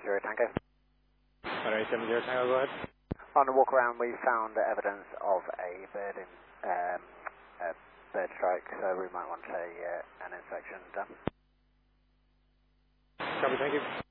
70 Tango. Alright, 70 Tango, go ahead. On the walk around, we found evidence of a bird bird strike, so we might want an inspection done. Copy, thank you.